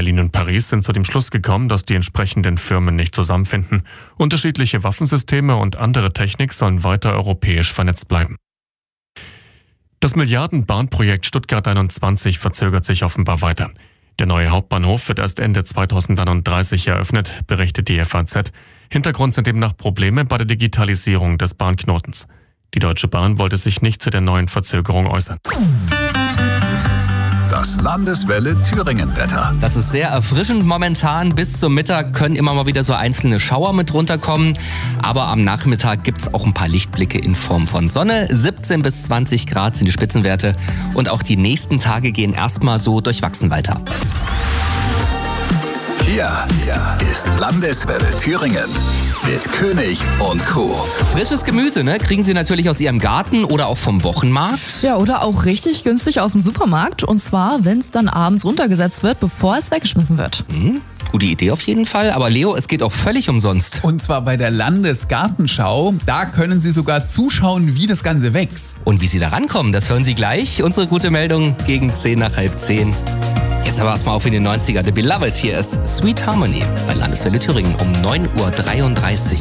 Berlin und Paris sind zu dem Schluss gekommen, dass die entsprechenden Firmen nicht zusammenfinden. Unterschiedliche Waffensysteme und andere Technik sollen weiter europäisch vernetzt bleiben. Das Milliarden-Bahnprojekt Stuttgart 21 verzögert sich offenbar weiter. Der neue Hauptbahnhof wird erst Ende 2031 eröffnet, berichtet die FAZ. Hintergrund sind demnach Probleme bei der Digitalisierung des Bahnknotens. Die Deutsche Bahn wollte sich nicht zu der neuen Verzögerung äußern. Das Landeswelle Thüringen-Wetter. Das ist sehr erfrischend momentan. Bis zum Mittag können immer mal wieder so einzelne Schauer mit runterkommen. Aber am Nachmittag gibt es auch ein paar Lichtblicke in Form von Sonne. 17 bis 20 Grad sind die Spitzenwerte. Und auch die nächsten Tage gehen erstmal so durchwachsen weiter. Hier ist Landeswelle Thüringen mit König und Crew. Frisches Gemüse, ne? Kriegen Sie natürlich aus Ihrem Garten oder auch vom Wochenmarkt. Ja, oder auch richtig günstig aus dem Supermarkt. Und zwar, wenn es dann abends runtergesetzt wird, bevor es weggeschmissen wird. Gute Idee auf jeden Fall. Aber Leo, es geht auch völlig umsonst. Und zwar bei der Landesgartenschau. Da können Sie sogar zuschauen, wie das Ganze wächst. Und wie Sie da rankommen, das hören Sie gleich. Unsere gute Meldung gegen 10 nach halb 10. Jetzt aber erstmal auf in den 90er. The Beloved, hier ist Sweet Harmony bei Landeswelle Thüringen um 9.33 Uhr.